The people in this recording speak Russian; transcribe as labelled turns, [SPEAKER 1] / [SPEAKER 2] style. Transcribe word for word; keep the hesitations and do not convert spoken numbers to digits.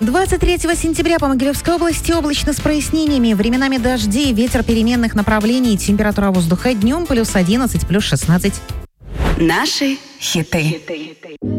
[SPEAKER 1] двадцать третьего сентября по Могилевской области облачно с прояснениями. Временами дожди, ветер переменных направлений. Температура воздуха днем плюс одиннадцать, плюс шестнадцать.
[SPEAKER 2] Наши хиты.